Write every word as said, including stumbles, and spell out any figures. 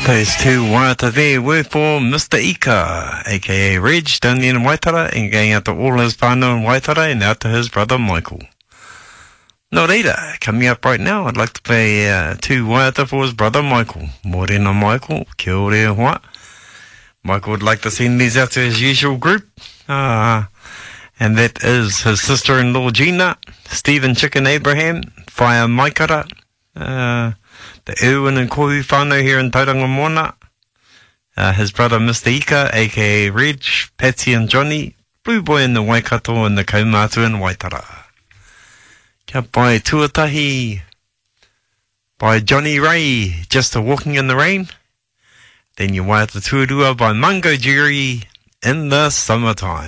Those two waiata there were for Mister Ika, aka Reg, down there in Waitara, and going out to all his whānau in Waitara and out to his brother Michael. No reira, coming up right now, I'd like to play uh, two waiata for his brother Michael. Morena Michael, kia ore hoa. Michael would like to send these out to his usual group, uh, and that is his sister-in-law Gina, Stephen Chicken Abraham, Whaia Maikara, uh, the Erwin and Kohu whānau here in Tauranga Moana, uh, his brother Mister Ika, aka Reg, Patsy and Johnny, Blue Boy in the Waikato and the Kaumatu in Waitara. Kia pai tuatahi by Johnny Ray, Just a Walking in the Rain. Then you waiata tuarua by Mungo Jerry, In the Summertime.